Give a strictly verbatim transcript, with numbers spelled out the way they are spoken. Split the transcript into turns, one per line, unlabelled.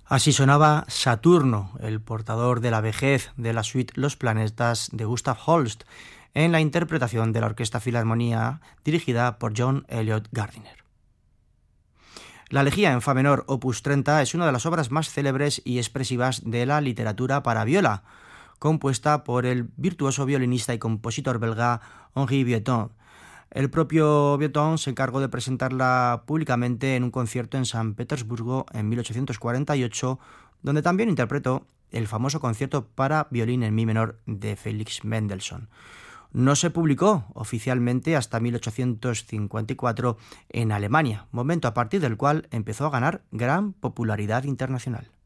Así sonaba Saturno, el portador de la vejez de la suite Los planetas de Gustav Holst, en la interpretación de la Orquesta Filarmonía dirigida por John Eliot Gardiner. La Elegía en fa menor, opus treinta, es una de las obras más célebres y expresivas de la literatura para viola, compuesta por el virtuoso violinista y compositor belga Henri Vieuxtemps. El propio Vieuxtemps se encargó de presentarla públicamente en un concierto en San Petersburgo en mil ochocientos cuarenta y ocho, donde también interpretó el famoso concierto para violín en mi menor de Felix Mendelssohn. No se publicó oficialmente hasta mil ochocientos cincuenta y cuatro en Alemania, momento a partir del cual empezó a ganar gran popularidad internacional.